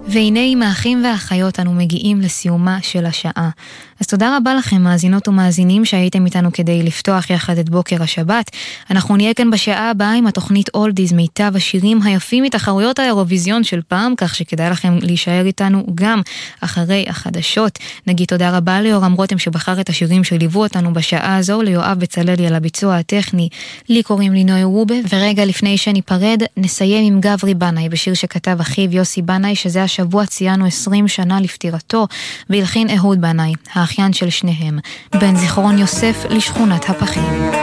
והנה עם האחים והאחיות אנו מגיעים לסיומה של השעה. אז תודה רבה לכם מאזינות ומאזינים שהייתם איתנו כדי לפתוח יחד את בוקר השבת. אנחנו נהיה כאן בשעה הבאה עם התוכנית אולדיז, מיטב השירים היפים מתחרויות האירוויזיון של פעם, כך שכדאי לכם להישאר איתנו גם אחרי החדשות. נגיד תודה רבה ליורם רותם שבחר את השירים שליוו אותנו בשעה הזו, ליואב בצללי על הביצוע הטכני, לי קוראים לי נוי רובה, ורגע לפני שניפרד נסיים עם גברי בנאי בשיר שכתב אחיו יוסי בנאי, שזה השבוע ציינו 20 שנה לפטירתו, והלחין אהוד בנאי, האחיין של שניהם, בין זיכרון יוסף לשכונת הפחים.